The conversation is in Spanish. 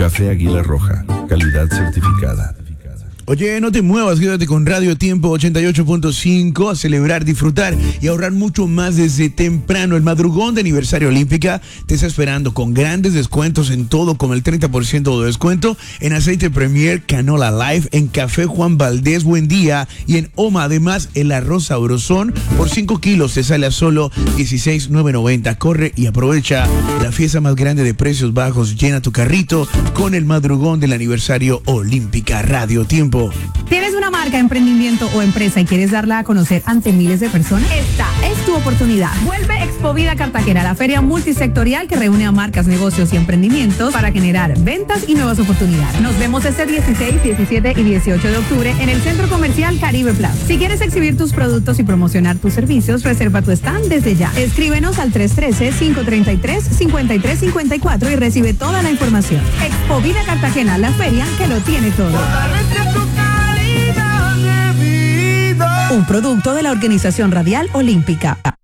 Café Águila Roja, calidad certificada. Oye, no te muevas, quédate con Radio Tiempo 88.5 a celebrar, disfrutar y ahorrar mucho más desde temprano. El madrugón de aniversario Olímpica te está esperando con grandes descuentos en todo, como el 30% de descuento en aceite Premier, Canola Life, en Café Juan Valdés, Buen Día y en Oma. Además, el arroz sabrosón por 5 kilos te sale a solo $16,990. Corre y aprovecha la fiesta más grande de precios bajos. Llena tu carrito con el madrugón del aniversario Olímpica. Radio Tiempo. ¿Tienes una marca, emprendimiento o empresa y quieres darla a conocer ante miles de personas? Esta es tu oportunidad. Vuelve Expovida Cartagena, la feria multisectorial que reúne a marcas, negocios y emprendimientos para generar ventas y nuevas oportunidades. Nos vemos este 16, 17 y 18 de octubre en el Centro Comercial Caribe Plaza. Si quieres exhibir tus productos y promocionar tus servicios, reserva tu stand desde ya. Escríbenos al 313-533-5354 y recibe toda la información. Expovida Cartagena, la feria que lo tiene todo. Un producto de la Organización Radial Olímpica.